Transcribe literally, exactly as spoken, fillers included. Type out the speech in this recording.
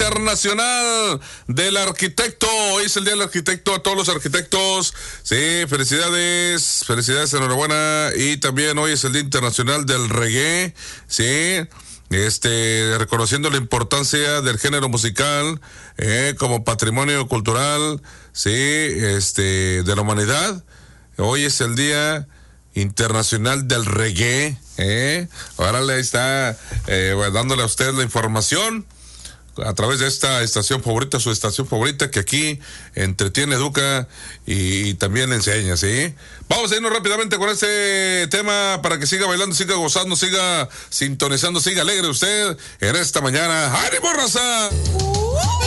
Internacional del Arquitecto. Hoy es el Día del Arquitecto. A todos los arquitectos, sí, felicidades, felicidades, enhorabuena. Y también hoy es el Día Internacional del Reggae, sí, este, reconociendo la importancia del género musical eh, como patrimonio cultural, sí, este, de la humanidad. Hoy es el Día Internacional del Reggae, ¿eh? Ahora le está eh, dándole a usted la información a través de esta estación favorita, su estación favorita, que aquí entretiene, educa y, y también le enseña, ¿sí? Vamos a irnos rápidamente con este tema para que siga bailando, siga gozando, siga sintonizando, siga alegre usted en esta mañana. ¡Ánimo, raza!